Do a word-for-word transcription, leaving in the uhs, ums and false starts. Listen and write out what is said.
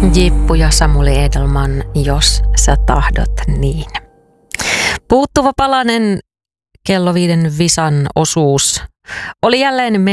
Jippu ja Samuli Edelman, jos sä tahdot niin. Puuttuva palanen kello viiden Visan osuus oli jälleen